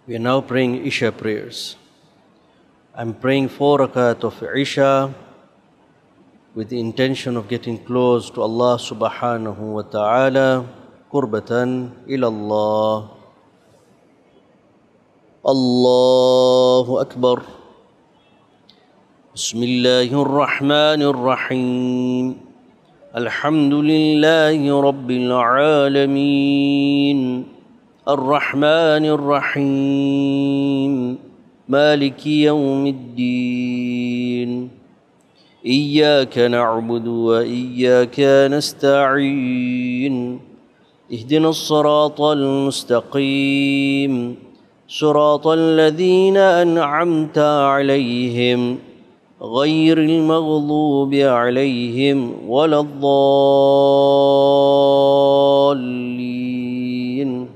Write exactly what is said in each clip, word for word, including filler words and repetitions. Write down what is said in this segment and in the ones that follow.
We are now praying Isha prayers. I'm praying four rakat of Isha with the intention of getting close to Allah subhanahu wa ta'ala, qurbatan ila Allah. Allahu Akbar. Bismillahir Rahmanir Rahim. Alhamdulillahi Rabbil Alameen. الرحمن الرحيم مالك يوم الدين إياك نعبد وإياك نستعين اهدنا الصراط المستقيم صراط الذين أنعمت عليهم غير المغضوب عليهم ولا الضالين.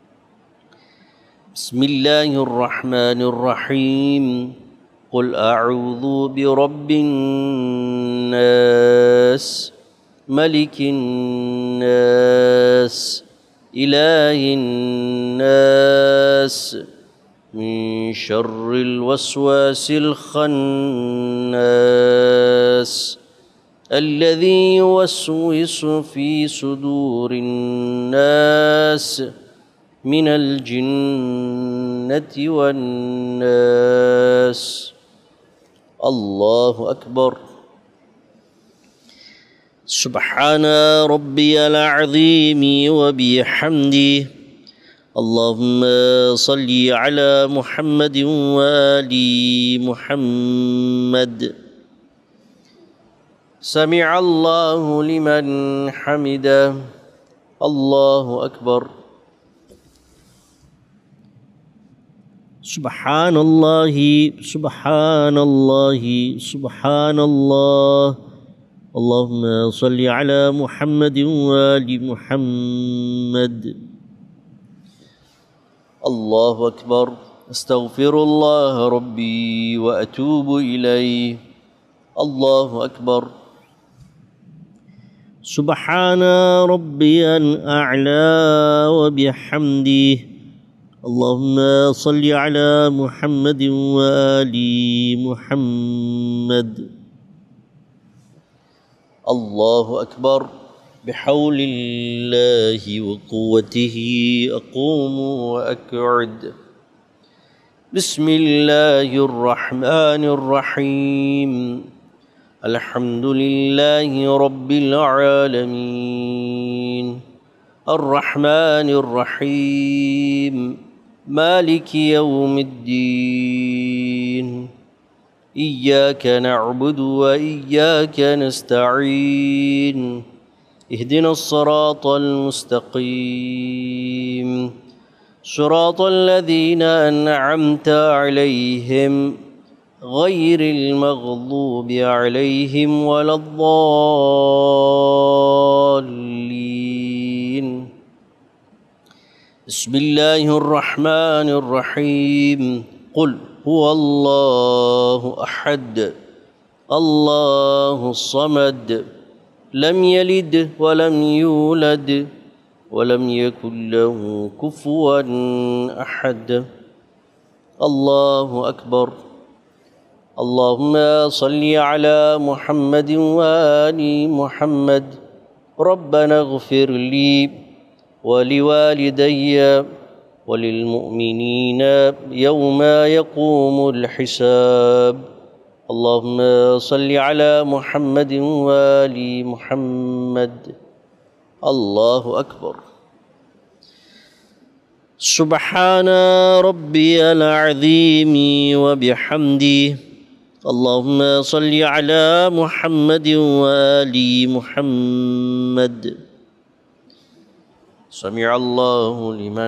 بسم الله الرحمن الرحيم قل أعوذ برب الناس ملك الناس إله الناس من شر الوسواس الخناس الذي يوسوس في صدور الناس من الجنة والناس. الله أكبر. سبحان ربي العظيم وبحمده. اللهم صل على محمد وآل محمد. سمع الله لمن حمده. الله أكبر. سبحان الله سبحان الله سبحان الله. اللهم صل على محمد وآل محمد. الله أكبر. أستغفر الله ربي وأتوب إليه. الله أكبر. سبحان ربي الأعلى وبحمده. اللهم صل على محمد وآل محمد. الله أكبر. بحول الله وقوته أقوم وأقعد. بسم الله الرحمن الرحيم. الحمد لله رب العالمين الرحمن الرحيم مالك يوم الدين إياك نعبد وإياك نستعين اهدنا الصراط المستقيم صراط الذين أنعمت عليهم غير المغضوب عليهم ولا الضالين. بسم الله الرحمن الرحيم. قل هو الله أحد الله الصمد لم يلد ولم يولد ولم يكن له كفوا أحد. الله أكبر. اللهم صل على محمد وآل محمد. ربنا اغفر لي ولوالدي وللمؤمنين يوم يقوم الحساب. اللهم صل على محمد وآل محمد. الله أكبر. سبحان ربي العظيم وبحمده. اللهم صل على محمد وآل محمد. سمع الله لمن